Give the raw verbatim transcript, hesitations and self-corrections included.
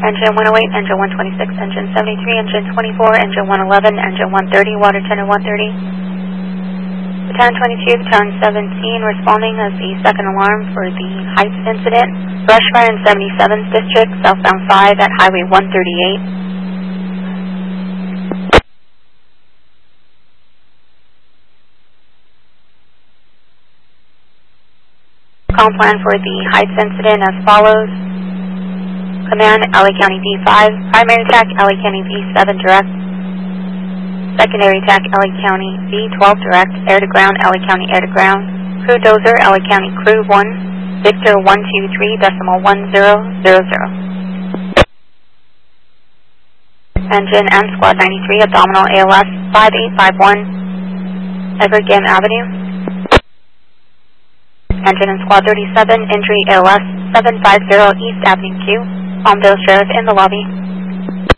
Engine one oh eight, engine one twenty-six, engine seventy-three, engine twenty-four, engine one eleven, engine one thirty, water tender one thirty. Baton twenty-two, Baton seventeen, responding as the second alarm for the Heights incident. Brush fire in seventy-seventh District, southbound five at Highway one thirty-eight. Call plan for the Heights incident as follows. Command, L A County V five. Primary attack, L A County V seven direct. Secondary attack, L A County V twelve direct. Air to ground, L A County air to ground. Crew dozer, L A County crew one. Victor one two three decimal one zero zero zero. Engine and squad ninety-three, abdominal A L S five eight five one. Edward Gim Avenue. Engine and squad thirty-seven, injury A L S seven five zero East Avenue Q. Palmdale Sheriff in the lobby.